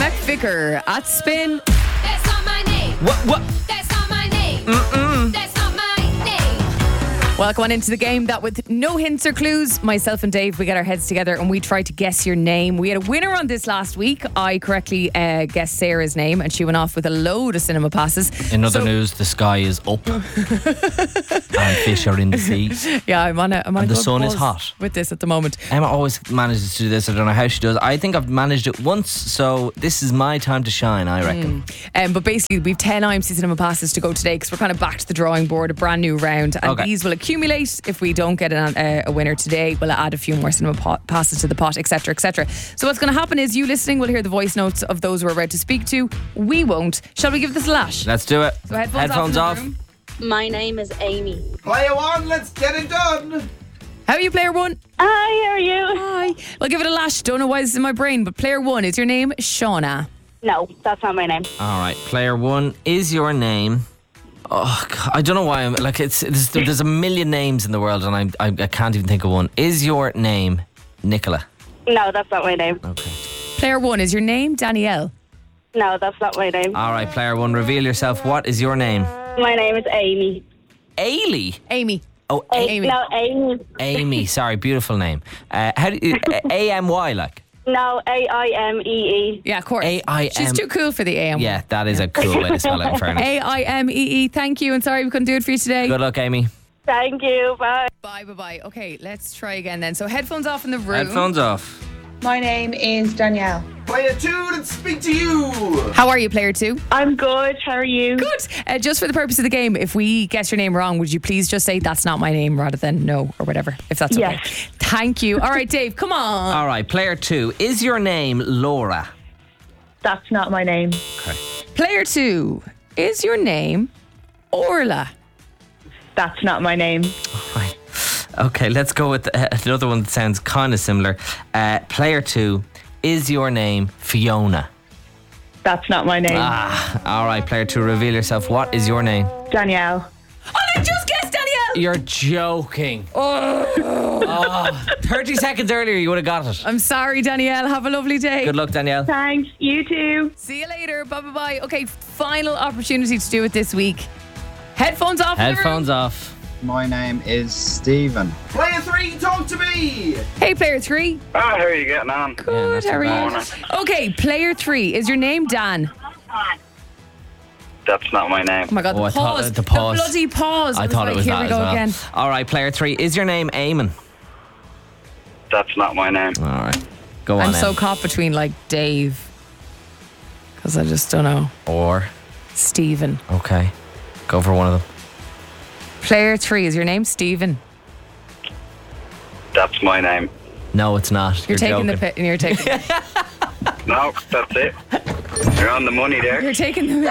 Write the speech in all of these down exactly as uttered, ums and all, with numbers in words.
McVicker at Spin. That's not my name. What? What? That's not my name. Mm-mm. That's not my name. Welcome on into the game that with no hints or clues, myself and Dave, we get our heads together and we try to guess your name. We had a winner on this last week. I correctly uh, guessed Sarah's name and she went off with a load of cinema passes. In other So- news, the sky is up and fish are in the sea. Yeah, I'm on a, I'm on And a the good sun is buzz hot. with this at the moment. Emma always manages to do this. I don't know how she does. I think I've managed it once, so this is my time to shine, I reckon. Um, but basically, we've ten I M C cinema passes to go today because we're kind of back to the drawing board, a brand new round. And Okay. these will accumulate. If we don't get an, uh, a winner today, we'll add a few more cinema pot, passes to the pot, et cetera, et cetera. So what's going to happen is you listening will hear the voice notes of those we're about to speak to. We won't. Shall we give this a lash? Let's do it. So headphones, off. in the room. My name is Amy. Player one, let's get it done. How are you, player one? Hi, how are you? Hi. Well, give it a lash. Don't know why this is in my brain, but player one, is your name Shauna? No, that's not my name. All right, player one, is your name... Oh, God, I don't know why I'm... Like, it's, it's there's a million names in the world and I, I, I can't even think of one. Is your name Nicola? No, that's not my name. Okay. Player one, is your name Danielle? No, that's not my name. All right, player one, reveal yourself. What is your name? My name is Amy. Ailey. Amy. Oh, A- A- Amy. No, Amy. Amy. Sorry, beautiful name. Uh, how do you... A M Y, like? No, A I M E E. Yeah, of course. A I M. She's too cool for the A M. Yeah, that is a cool way to spell it, in fairness. A I M E E. Thank you, and sorry we couldn't do it for you today. Good luck, Amy. Thank you. Bye. Bye, bye, bye. Okay, let's try again then. So headphones off in the room. Headphones off. My name is Danielle. Player two, let's speak to you. How are you, player two? I'm good. How are you? Good. Uh, just for the purpose of the game, if we guess your name wrong, would you please just say that's not my name rather than no or whatever, if that's okay. Yes. Thank you. All right, Dave, come on. All right, player two. Is your name Laura? That's not my name. Player two, is your name Orla? That's not my name. Right. Okay, let's go with uh, another one that sounds kind of similar. Uh, player two. Is your name Fiona? That's not my name. Ah, all right, player two. Reveal yourself. What is your name? Danielle. Oh, I just guessed Danielle. You're joking. Oh. thirty seconds earlier, you would have got it. I'm sorry, Danielle. Have a lovely day. Good luck, Danielle. Thanks. You too. See you later. Bye, bye, bye. Okay, final opportunity to do it this week. Headphones off. in the room. Headphones off. My name is Stephen. Player three, talk to me. Hey, player three. Ah, how are you getting on? Good. not How are too you? bad. Okay, player three. Is your name Dan? That's not my name. Oh my God, the Oh, I thought- pause. the pause. bloody pause. I thought like, it was here that we as go well. again. All right, player three. Is your name Eamon? That's not my name. All right. Go on, I'm so Em. caught between like Dave, because I just don't know. Or, Stephen. okay. Go for one of them. Player three. Is your name Stephen? That's my name. No, it's not. You're, taking joking. the pit. You're taking. No, that's it. You're on the money there. You're taking the.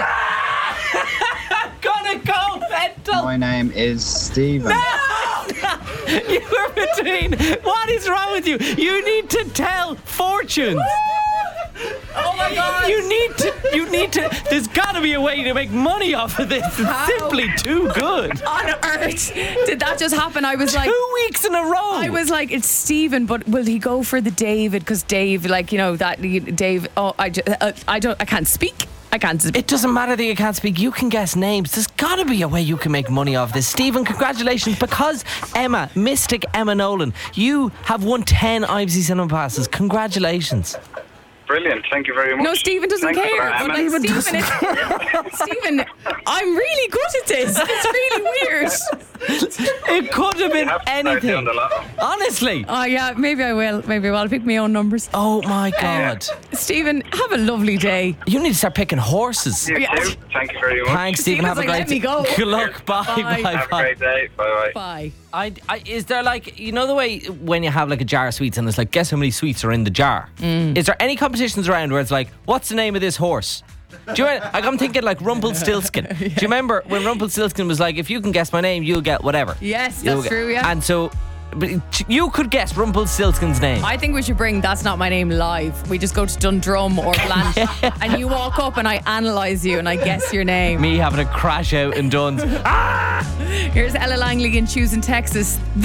Gonna go mental. My name is Stephen. You were between. What is wrong with you? You need to tell fortunes. Oh my God. You need to. You need to. There's got to be a way to make money off of this. It's How? simply too good. On earth did that just happen? I was like. Two weeks in a row. I was like, it's Stephen, but will he go for the David? Because Dave, like, you know, that Dave, oh, I, ju- uh, I don't, I can't speak. I can't speak. It doesn't matter that you can't speak. You can guess names. There's got to be a way you can make money off this. Stephen, congratulations, because Emma, Mystic Emma Nolan, you have won ten I M C Cinema Passes. Congratulations. Brilliant. Thank you very much. No, Stephen doesn't Thanks for care. that, But Emma. like, Stephen, is, Stephen, I'm really good at this. It's really weird. It could have been You have to start doing anything. the lotto. Honestly. Oh yeah, maybe I will. Maybe I will. I'll pick my own numbers. Oh my God. Stephen, have a lovely day. You need to start picking horses. You Yeah. too. Thank you very much. Thanks, Stephen. Stephen's Have a like, great "Let me go." Good luck. Bye. Bye. Bye. Bye. Have a great day. Bye bye. Bye. I, I, is there like, you know the way when you have like a jar of sweets and it's like, guess how many sweets are in the jar? Mm. Is there any competitions around where it's like, what's the name of this horse? Do you like, I'm thinking like Rumpelstiltskin. Do you remember when Rumpelstiltskin was like, if you can guess my name, you'll get whatever? Yes, You'll that's get- true. Yeah. And so but you could guess Rumpelstiltskin's name. I think we should bring That's Not My Name live. We just go to Dundrum or Blanche and you walk up and I analyse you and I guess your name. Me having a crash out in Duns. Here's Ella Langley in Choosing Texas.